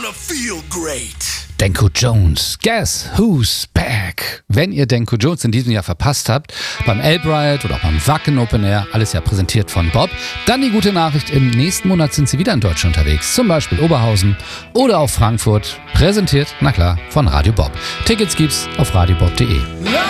gonna feel great. Danko Jones, Guess Who's Back? Wenn ihr Danko Jones in diesem Jahr verpasst habt, beim Albright oder auch beim Wacken Open Air, alles ja präsentiert von Bob, dann die gute Nachricht, im nächsten Monat sind sie wieder in Deutschland unterwegs, zum Beispiel Oberhausen oder auch Frankfurt, präsentiert, na klar, von Radio Bob. Tickets gibt's auf radiobob.de.